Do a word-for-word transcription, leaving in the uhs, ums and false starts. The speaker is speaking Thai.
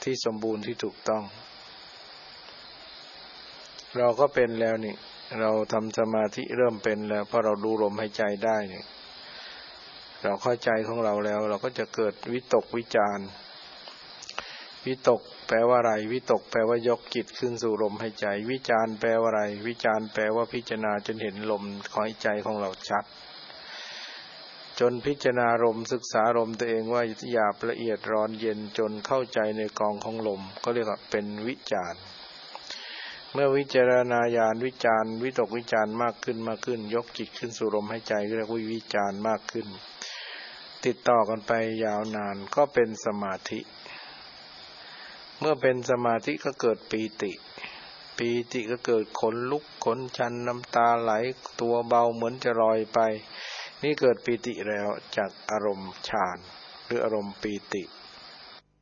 ที่สมบูรณ์ที่ถูกต้องเราก็เป็นแล้วนี่เราทำสมาธิเริ่มเป็นแล้วเพราะเราดูลมหายใจได้นี่เราเข้าใจของเราแล้วเราก็จะเกิดวิตกวิจารณ์วิตกแปลว่าอะไรวิตกแปลว่ายกจิตขึ้นสู่ลมหายใจวิจารณ์แปลว่าอะไรวิจารณ์แปลว่าพิจารณาจนเห็นลมหายใจของเราชัดจนพิจารณาลมศึกษาลมตัวเองว่าหยาบละเอียดร้อนเย็นจนเข้าใจในกองของลมก็เรียกว่าเป็นวิจารณ์เมื่อวิจารณญาณวิจารณ์วิตกวิจารณ์มากขึ้นมากขึ้นยกจิตขึ้นสู่ลมหายใจเรียกว่าวิจารณ์มากขึ้นติดต่อกันไปยาวนานก็เป็นสมาธิเมื่อเป็นสมาธิก็เกิดปีติปีติก็เกิดขนลุกขนชันน้ำตาไหลตัวเบาเหมือนจะลอยไปนี่เกิดปีติแล้วจากอารมณ์ฌานหรืออารมณ์ปีติ